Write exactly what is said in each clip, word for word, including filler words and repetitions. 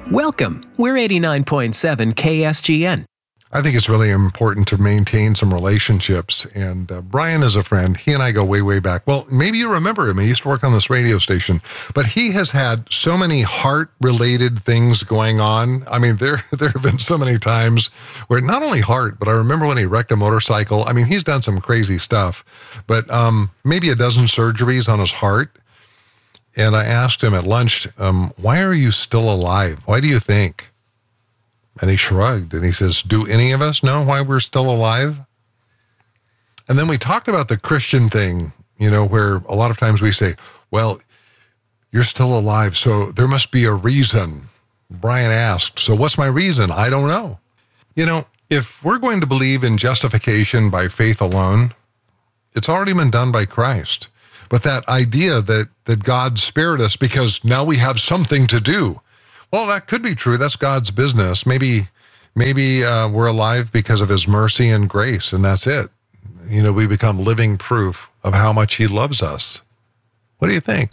Welcome. We're eighty-nine point seven K S G N. I think it's really important to maintain some relationships. And uh, Brian is a friend. He and I go way, way back. Well, maybe you remember him. He used to work on this radio station. But he has had so many heart-related things going on. I mean, there there have been so many times where not only heart, but I remember when he wrecked a motorcycle. I mean, he's done some crazy stuff. But um, maybe a dozen surgeries on his heart. And I asked him at lunch, um, why are you still alive? Why do you think? And he shrugged and he says, do any of us know why we're still alive? And then we talked about the Christian thing, you know, where a lot of times we say, well, you're still alive, so there must be a reason. Brian asked, so what's my reason? I don't know. You know, if we're going to believe in justification by faith alone, it's already been done by Christ. But that idea that, that God spared us because now we have something to do, well, that could be true. That's God's business. Maybe maybe uh, we're alive because of his mercy and grace, and that's it. You know, we become living proof of how much he loves us. What do you think?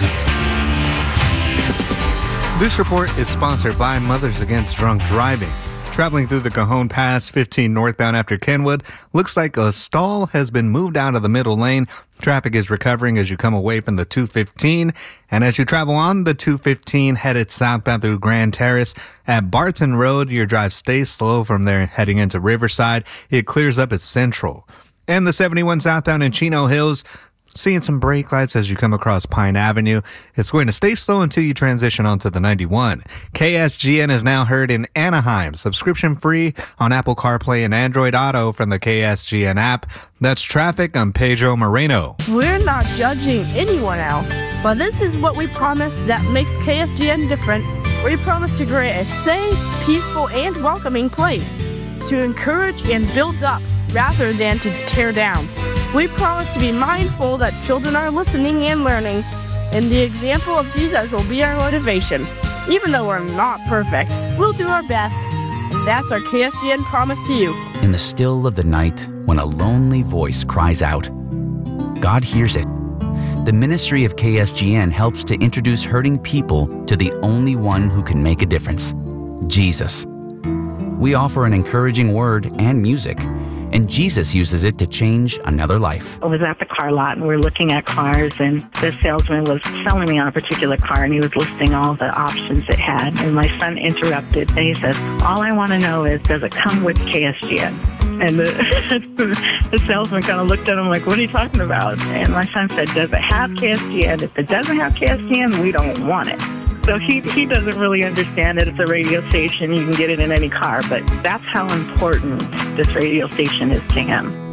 This report is sponsored by Mothers Against Drunk Driving. Traveling through the Cajon Pass, fifteen northbound after Kenwood, looks like a stall has been moved out of the middle lane. Traffic is recovering as you come away from the two fifteen. And as you travel on the two fifteen, headed southbound through Grand Terrace, at Barton Road, your drive stays slow from there heading into Riverside. It clears up at Central. And the seventy-one southbound in Chino Hills, seeing some brake lights as you come across Pine Avenue. It's going to stay slow until you transition onto the ninety-one. K S G N is now heard in Anaheim, subscription free on Apple CarPlay and Android Auto from the K S G N app. That's traffic. I'm Pedro Moreno. We're not judging anyone else, but this is what we promise that makes K S G N different. We promise to create a safe, peaceful, and welcoming place to encourage and build up rather than to tear down. We promise to be mindful that children are listening and learning, and the example of Jesus will be our motivation. Even though we're not perfect, we'll do our best, and that's our K S G N promise to you. In the still of the night, when a lonely voice cries out, God hears it. The ministry of K S G N helps to introduce hurting people to the only one who can make a difference, Jesus. We offer an encouraging word and music, and Jesus uses it to change another life. I was at the car lot and we were looking at cars, and the salesman was selling me on a particular car, and he was listing all the options it had. And my son interrupted and he said, all I want to know is, does it come with K S G N? And the, the salesman kind of looked at him like, what are you talking about? And my son said, does it have K S G N? If it doesn't have K S G N, we don't want it. So he, he doesn't really understand it. It's a radio station. You can get it in any car. But that's how important this radio station is to him.